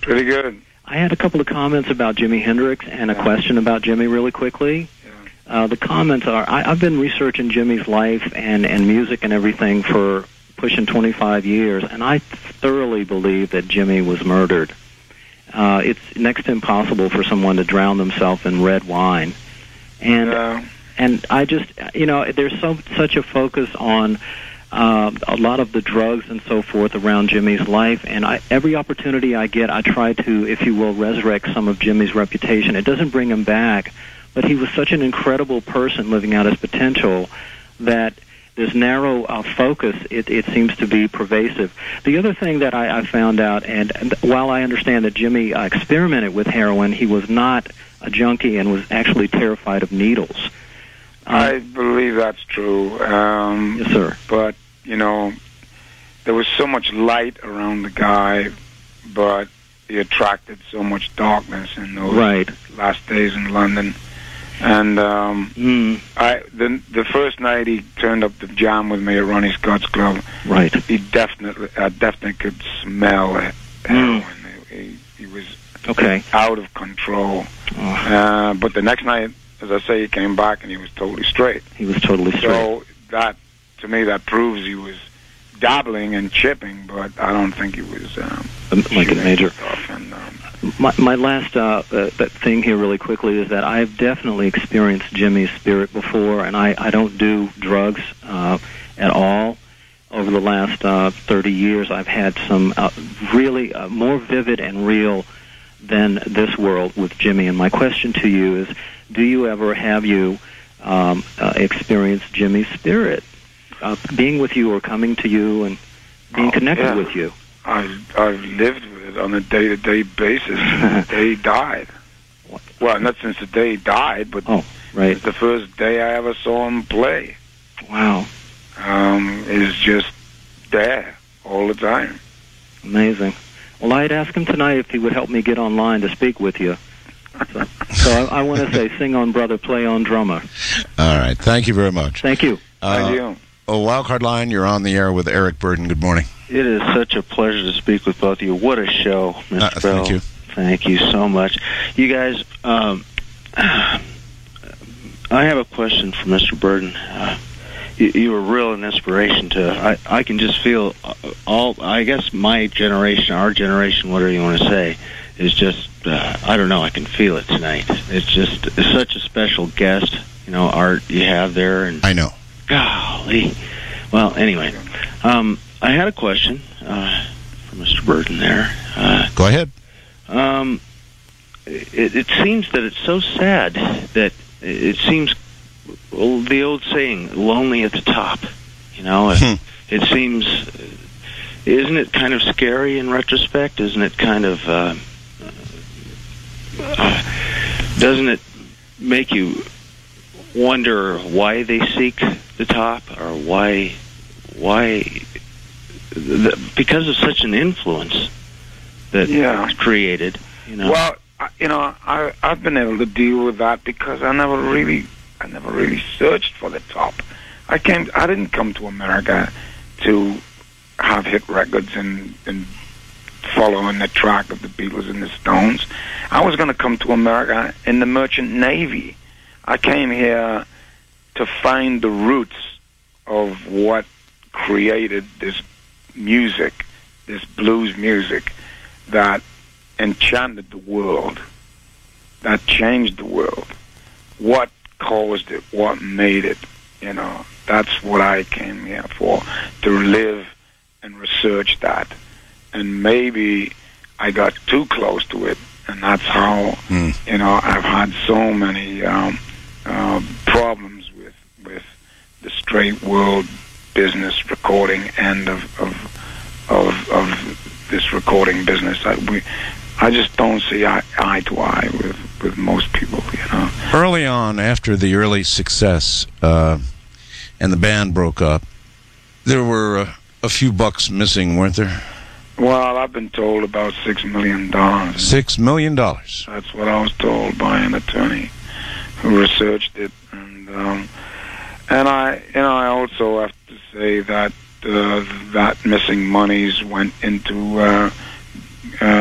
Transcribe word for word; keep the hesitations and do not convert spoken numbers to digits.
Pretty good. I had a couple of comments about Jimi Hendrix and a yeah. question about Jimmy really quickly. Yeah. Uh, the comments are, I, I've been researching Jimmy's life and, and music and everything for pushing twenty-five years, and I thoroughly believe that Jimmy was murdered. Uh, it's next to impossible for someone to drown themselves in red wine. And yeah. and I just, you know, there's so such a focus on uh, a lot of the drugs and so forth around Jimmy's life, and I, every opportunity I get, I try to, if you will, resurrect some of Jimmy's reputation. It doesn't bring him back, but he was such an incredible person living out his potential that this narrow uh, focus, it, it seems to be pervasive. The other thing that I, I found out, and, and while I understand that Jimmy uh, experimented with heroin, he was not a junkie and was actually terrified of needles. Uh, I believe that's true. Um, yes, sir. But, you know, there was so much light around the guy, but he attracted so much darkness in those right. last days in London. And um, mm. I the the first night he turned up to jam with me at Ronnie Scott's club. Right. He definitely, I definitely could smell it. Heroin. Mm. He, he was okay. out of control. Oh. Uh, but the next night, as I say, he came back and he was totally straight. He was totally straight. So that, to me, that proves he was dabbling and chipping, but I don't think he was um, like a major. Stuff and, um, My, my last uh, uh, thing here really quickly is that I've definitely experienced Jimmy's spirit before, and I, I don't do drugs uh, at all. Over the last uh, thirty years, I've had some uh, really uh, more vivid and real than this world with Jimmy. And my question to you is, do you ever, have you um, uh, experienced Jimmy's spirit uh, being with you or coming to you and being oh, connected yeah. with you? I've, I've lived with it on a day-to-day basis since the day he died. Well, not since the day he died, but oh, right. it's the first day I ever saw him play. Wow. Um, is just there all the time. Amazing. Well, I'd ask him tonight if he would help me get online to speak with you. So, so I, I want to say, sing on, brother, play on, drummer. All right. Thank you very much. Thank you. Uh, Thank you. Oh, Wildcard Line, you're on the air with Eric Burden. Good morning. It is such a pleasure to speak with both of you. What a show, Mister Uh, Bell. thank you. Thank you so much. You guys, um, I have a question for Mister Burden. Uh, you, you were real an inspiration to, I, I can just feel all, I guess my generation, our generation, whatever you want to say, is just, uh, I don't know, I can feel it tonight. It's just it's such a special guest, you know, Art you have there. And I know. Golly. Well, anyway, um, I had a question uh, for Mister Burden there. Uh, Go ahead. Um, it, it seems that it's so sad that it seems, well, the old saying, lonely at the top. You know, it, it seems, isn't it kind of scary in retrospect? Isn't it kind of, uh, uh, doesn't it make you wonder why they seek the top, or why, why, the, because of such an influence that yeah. was created, you know? Well, I, you know, I, I've been able to deal with that because I never really, I never really searched for the top. I came, I didn't come to America to have hit records and, and follow in the track of the Beatles and the Stones. I was going to come to America in the Merchant Navy. I came here to find the roots of what created this music, this blues music that enchanted the world, that changed the world. What caused it? What made it? You know, that's what I came here for, to live and research that. And maybe I got too close to it, and that's how, mm. you know, I've had so many um, uh, problems with with the straight world business recording end of of of, of this recording business. I, we, I just don't see eye, eye to eye with, with most people, you know. Early on, after the early success uh, and the band broke up, there were uh, a few bucks missing, weren't there? Well, I've been told about six million dollars. Six million dollars. That's what I was told by an attorney who researched it, and um, and I, you know, I also have to say that uh, that missing monies went into uh, uh,